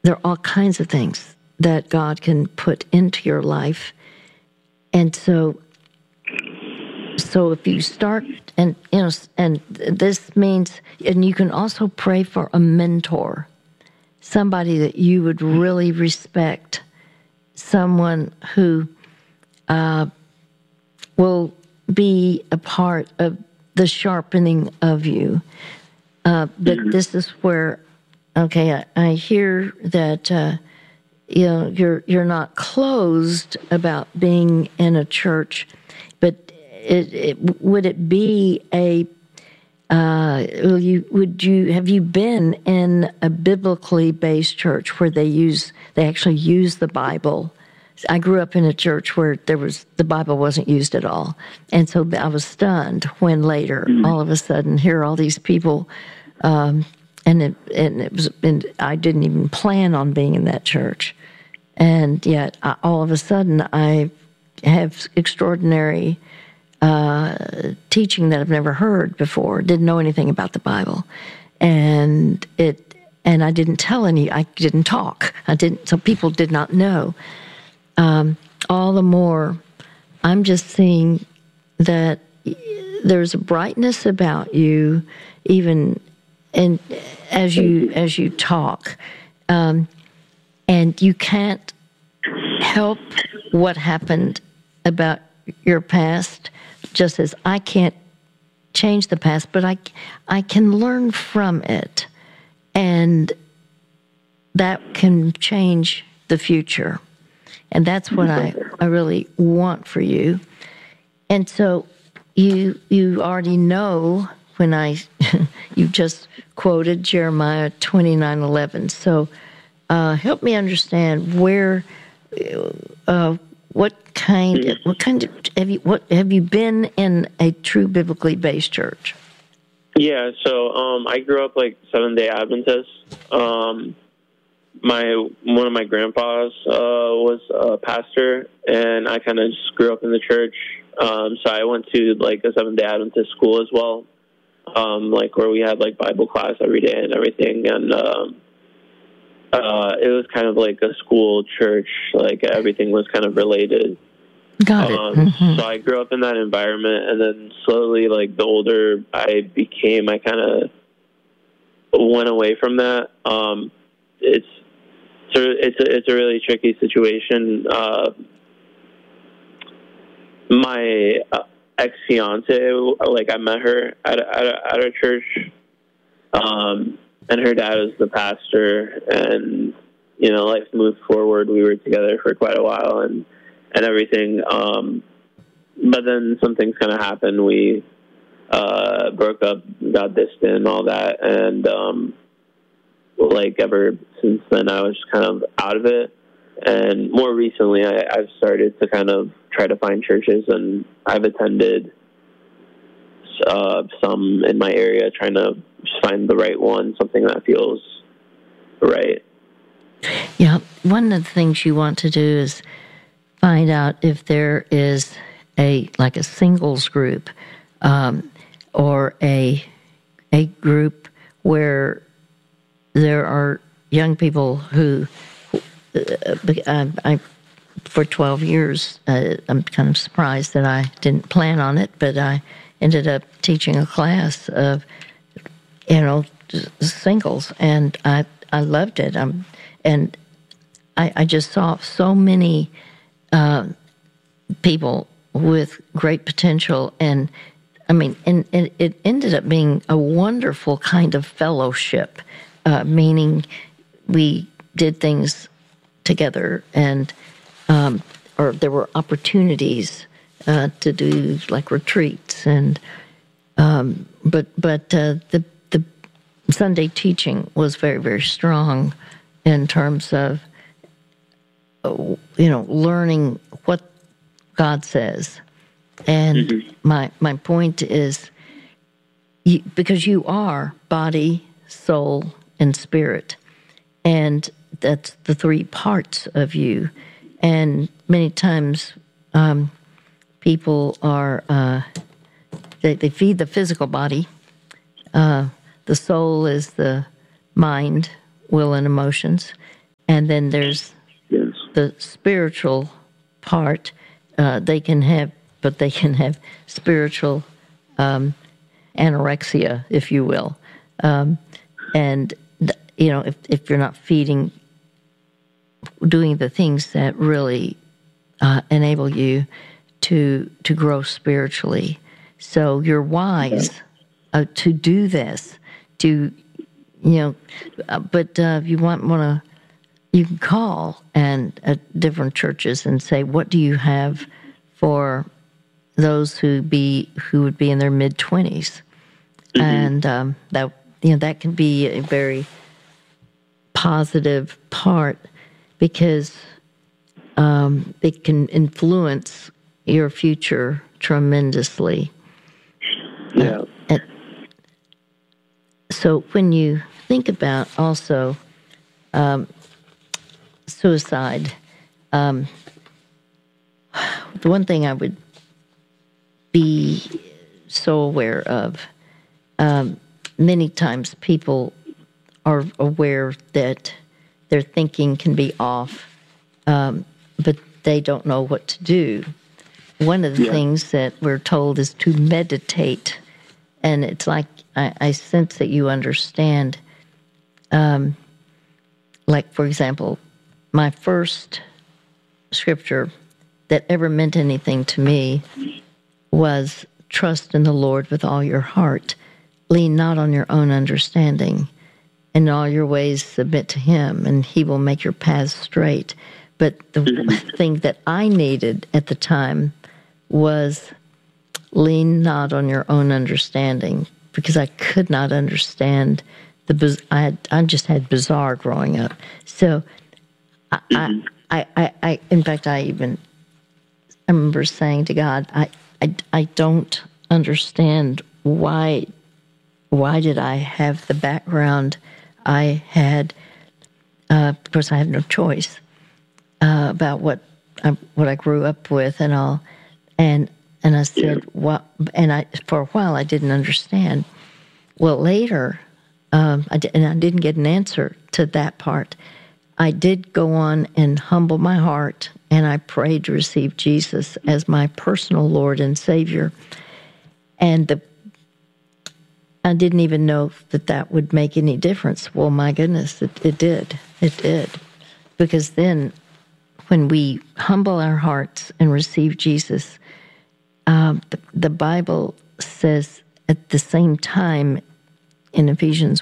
there are all kinds of things that God can put into your life. And so if you start, and this means, and you can also pray for a mentor, somebody that you would really respect, someone who will be a part of the sharpening of you. But this is where, I hear that you're not closed about being in a church, but would it be a have you been in a biblically based church where they actually use the Bible? I grew up in a church where the Bible wasn't used at all, and so I was stunned when later, all of a sudden, here are all these people, and I didn't even plan on being in that church, and yet all of a sudden I have extraordinary teaching that I've never heard before. Didn't know anything about the Bible, and I didn't tell any. I didn't talk. So people did not know. All the more, I'm just seeing that there's a brightness about you, even as you talk, and you can't help what happened about your past, just as I can't change the past, but I can learn from it, and that can change the future. And that's what I really want for you. And so you already know when you just quoted Jeremiah 29:11. So help me understand where, what kind of have you been in a true biblically based church? Yeah, so I grew up like Seventh-day Adventist. One of my grandpas was a pastor, and I kind of just grew up in the church. So I went to like a Seventh-day Adventist school as well, like where we had like Bible class every day and everything. And it was kind of like a school church, like everything was kind of related. Got it. So I grew up in that environment, and then slowly, like the older I became, I kind of went away from that. It's a really tricky situation. My ex-fiance, like I met her at a church, and her dad was the pastor, and life moved forward. We were together for quite a while, and everything. But then some things kind of happened. We broke up, got distant, all that, and like ever since then, I was just kind of out of it. And more recently, I've started to kind of try to find churches, and I've attended some in my area, trying to just find the right one, something that feels right. Yeah, one of the things you want to do is find out if there is a singles group, or a group where there are young people who, for 12 years, I'm kind of surprised that I didn't plan on it, but I ended up teaching a class of, singles, and I loved it. And I just saw so many people with great potential, and it ended up being a wonderful kind of fellowship, meaning we did things together, and or there were opportunities to do like retreats, and but the Sunday teaching was very, very strong in terms of learning what God says. And my point is, because you are body, soul, and spirit, and that's the three parts of you. And many times people are they feed the physical body. The soul is the mind, will, and emotions, And then there's the spiritual part. They can have spiritual anorexia, if you will. And, if you're not doing the things that really enable you to grow spiritually. So you're wise to do this, but you you can call at different churches and say, what do you have for those who would be in their mid-20s? Mm-hmm. And that can be a very positive part, because it can influence your future tremendously. Yeah. So when you think about also suicide, the one thing I would be so aware of, many times people are aware that their thinking can be off, but they don't know what to do. One of the things that we're told is to meditate, and it's like I sense that you understand. Like, for example, my first scripture that ever meant anything to me was, trust in the Lord with all your heart. Lean not on your own understanding. In all your ways submit to him, and he will make your paths straight. But the thing that I needed at the time was lean not on your own understanding, because I could not understand I just had bizarre growing up. So I in fact, I remember saying to God, I don't understand why did I have the background I had, because I had no choice about what I grew up with and all, and I said, well, for a while I didn't understand. Well, later, I didn't get an answer to that part. I did go on and humble my heart, and I prayed to receive Jesus as my personal Lord and Savior. And I didn't even know that would make any difference. Well, my goodness, it did. It did. Because then when we humble our hearts and receive Jesus, the Bible says at the same time in Ephesians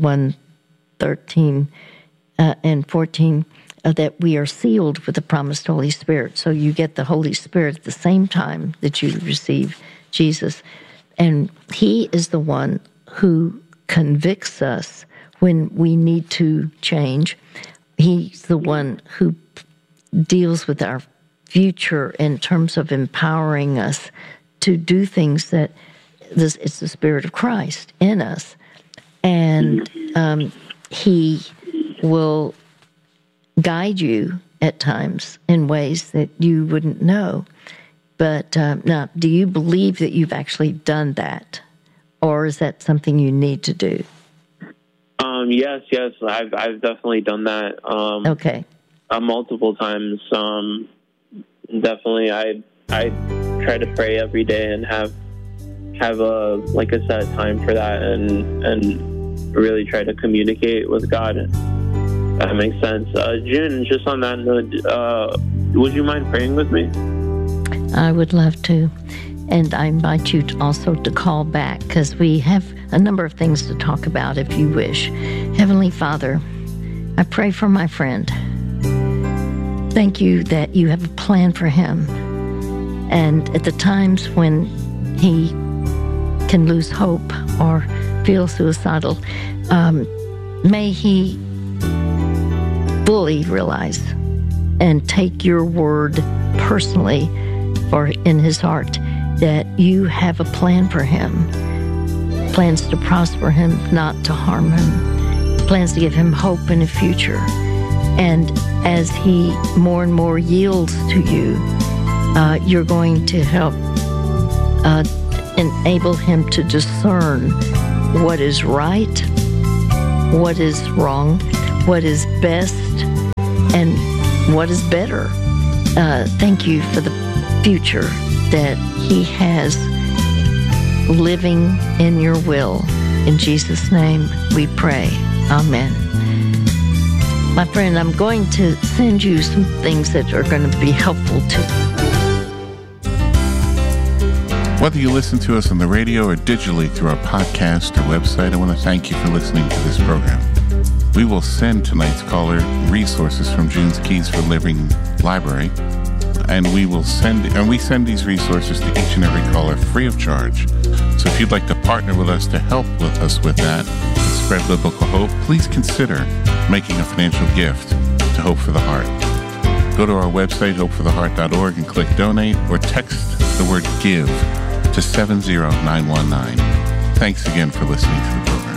1:13 and 14 that we are sealed with the promised Holy Spirit. So you get the Holy Spirit at the same time that you receive Jesus. And he is the one who convicts us when we need to change. He's the one who deals with our future in terms of empowering us to do things that it's the Spirit of Christ in us. And he will guide you at times in ways that you wouldn't know. But now, do you believe that you've actually done that? Or is that something you need to do? Yes, I've definitely done that. Okay. Multiple times. Definitely, I try to pray every day and have a set time for that, and really try to communicate with God. That makes sense. June, just on that note, would you mind praying with me? I would love to. And I invite you also to call back, because we have a number of things to talk about if you wish. Heavenly Father, I pray for my friend. Thank you that you have a plan for him. And at the times when he can lose hope or feel suicidal, may he fully realize and take your word personally or in his heart that you have a plan for him, plans to prosper him, not to harm him, plans to give him hope in a future. And as he more and more yields to you, you're going to help enable him to discern what is right, what is wrong, what is best, And what is better? Thank you for the future that He has living in your will. In Jesus' name we pray. Amen. My friend, I'm going to send you some things that are going to be helpful to you. Whether you listen to us on the radio or digitally through our podcast or website, I want to thank you for listening to this program. We will send tonight's caller resources from June's Keys for Living Library, and we send these resources to each and every caller free of charge. So if you'd like to partner with us to help us with that, spread biblical hope, please consider making a financial gift to Hope for the Heart. Go to our website, hopefortheheart.org, and click donate, or text the word give to 70919. Thanks again for listening to the program.